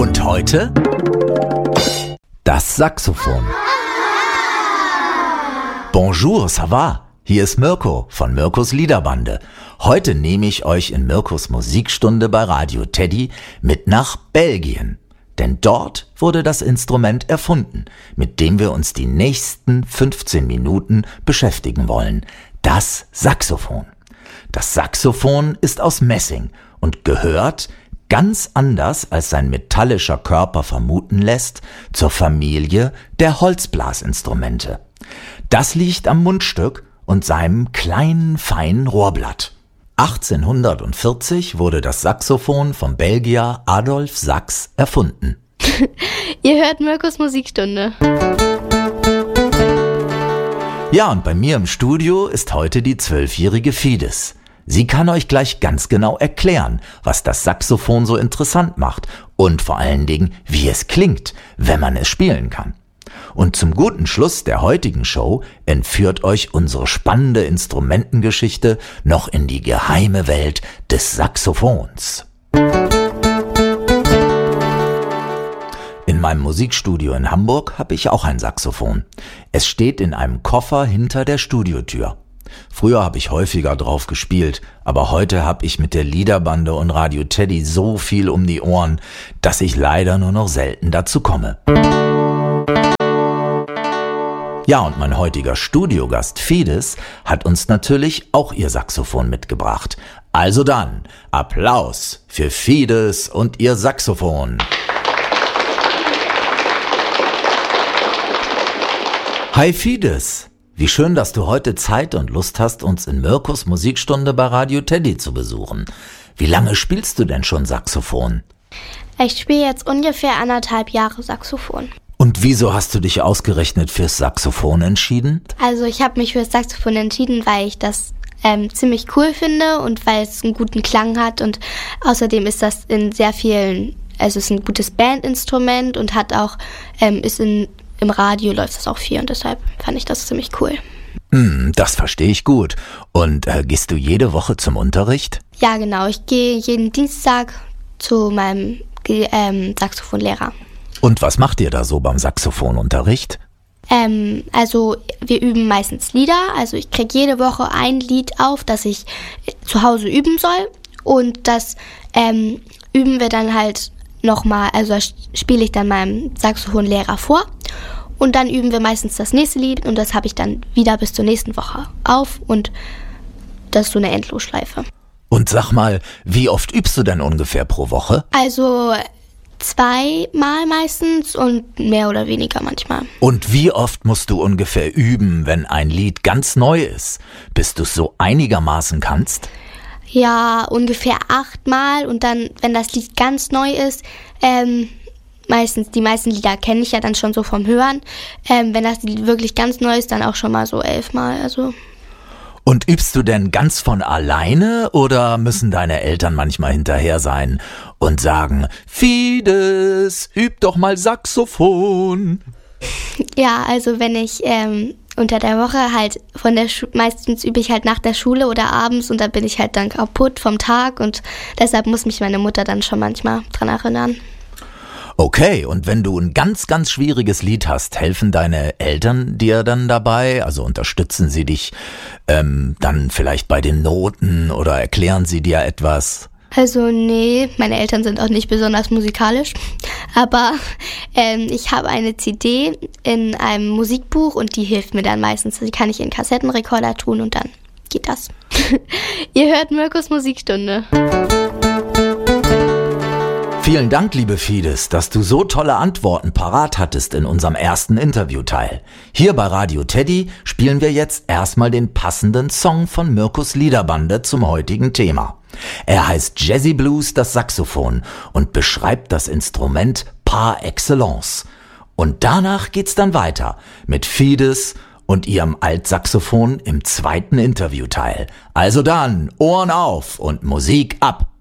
Und heute das Saxophon. Bonjour, ça va? Hier ist Mirko von Mirkos Liederbande. Heute nehme ich euch in Mirkos Musikstunde bei Radio Teddy mit nach Belgien. Denn dort wurde das Instrument erfunden, mit dem wir uns die nächsten 15 Minuten beschäftigen wollen. Das Saxophon. Das Saxophon ist aus Messing und gehört, ganz anders als sein metallischer Körper vermuten lässt, zur Familie der Holzblasinstrumente. Das liegt am Mundstück und seinem kleinen, feinen Rohrblatt. 1840 wurde das Saxophon vom Belgier Adolf Sax erfunden. Ihr hört Mirkos Musikstunde. Ja, und bei mir im Studio ist heute die 12-jährige Fides. Sie kann euch gleich ganz genau erklären, was das Saxophon so interessant macht und vor allen Dingen, wie es klingt, wenn man es spielen kann. Und zum guten Schluss der heutigen Show entführt euch unsere spannende Instrumentengeschichte noch in die geheime Welt des Saxophons. In meinem Musikstudio in Hamburg habe ich auch ein Saxophon. Es steht in einem Koffer hinter der Studiotür. Früher habe ich häufiger drauf gespielt, aber heute habe ich mit der Liederbande und Radio Teddy so viel um die Ohren, dass ich leider nur noch selten dazu komme. Ja, und mein heutiger Studiogast Fides hat uns natürlich auch ihr Saxophon mitgebracht. Also dann, Applaus für Fides und ihr Saxophon. Hi Fides, wie schön, dass du heute Zeit und Lust hast, uns in Mirkos Musikstunde bei Radio Teddy zu besuchen. Wie lange spielst du denn schon Saxophon? Ich spiele jetzt ungefähr 1,5 Jahre Saxophon. Und wieso hast du dich ausgerechnet fürs Saxophon entschieden? Also ich habe mich fürs Saxophon entschieden, weil ich das ziemlich cool finde und weil es einen guten Klang hat. Und außerdem ist das in sehr vielen, also es ist ein gutes Bandinstrument und hat auch, im Radio läuft das auch viel und deshalb fand ich das ziemlich cool. Das verstehe ich gut. Und gehst du jede Woche zum Unterricht? Ja, genau. Ich gehe jeden Dienstag zu meinem Saxophonlehrer. Und was macht ihr da so beim Saxophonunterricht? Also wir üben meistens Lieder. Also ich kriege jede Woche ein Lied auf, das ich zu Hause üben soll. Und das üben wir dann halt nochmal, also das spiele ich dann meinem Saxophonlehrer vor. Und dann üben wir meistens das nächste Lied und das habe ich dann wieder bis zur nächsten Woche auf. Und das ist so eine Endlosschleife. Und sag mal, wie oft übst du denn ungefähr pro Woche? Also 2-mal meistens und mehr oder weniger manchmal. Und wie oft musst du ungefähr üben, wenn ein Lied ganz neu ist, bis du es so einigermaßen kannst? Ja, ungefähr 8-mal und dann, wenn das Lied ganz neu ist, die meisten Lieder kenne ich ja dann schon so vom Hören. Wenn das Lied wirklich ganz neu ist, dann auch schon mal so 11-mal, also. Und übst du denn ganz von alleine oder müssen deine Eltern manchmal hinterher sein und sagen, Fides, üb doch mal Saxophon? Ja, also wenn ich unter der Woche halt meistens übe ich halt nach der Schule oder abends und da bin ich halt dann kaputt vom Tag und deshalb muss mich meine Mutter dann schon manchmal dran erinnern. Okay, und wenn du ein ganz, ganz schwieriges Lied hast, helfen deine Eltern dir dann dabei? Also unterstützen sie dich dann vielleicht bei den Noten oder erklären sie dir etwas? Also nee, meine Eltern sind auch nicht besonders musikalisch, aber ich habe eine CD in einem Musikbuch und die hilft mir dann meistens. Die kann ich in Kassettenrekorder tun und dann geht das. Ihr hört Mirkos Musikstunde. Vielen Dank, liebe Fides, dass du so tolle Antworten parat hattest in unserem ersten Interviewteil. Hier bei Radio Teddy spielen wir jetzt erstmal den passenden Song von Mirkos Liederbande zum heutigen Thema. Er heißt Jazzy Blues, das Saxophon, und beschreibt das Instrument par excellence. Und danach geht's dann weiter mit Fides und ihrem Altsaxophon im zweiten Interviewteil. Also dann, Ohren auf und Musik ab!